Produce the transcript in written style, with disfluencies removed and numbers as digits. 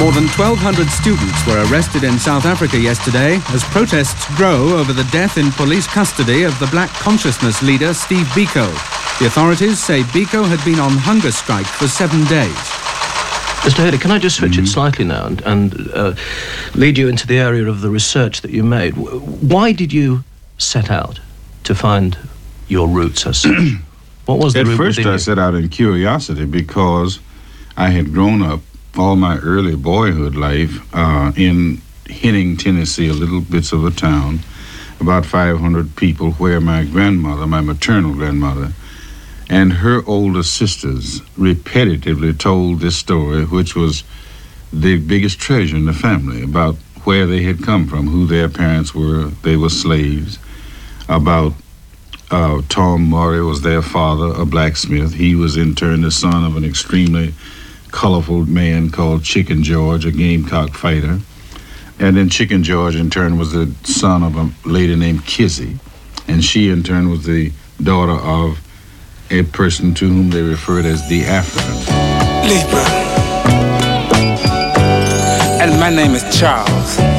More than 1,200 students were arrested in South Africa yesterday as protests grow over the death in police custody of the black consciousness leader Steve Biko. The authorities say Biko had been on hunger strike for 7 days. Mr. Haley, can I just switch it slightly now and lead you into the area of the research that you made? Why did you set out to find your roots as such? What was the root At first I set out in curiosity because I had grown up all my early boyhood life in Henning, Tennessee, a little bits of a town, about 500 people, where my grandmother, my maternal grandmother, and her older sisters repetitively told this story, which was the biggest treasure in the family, about where they had come from, who their parents were. They were slaves. About Tom Murray was their father, a blacksmith. He was in turn the son of an extremely colorful man called Chicken George, a gamecock fighter. And then Chicken George in turn was the son of a lady named Kizzy, and she in turn was the daughter of a person to whom they referred as the African. Libra. And my name is Charles.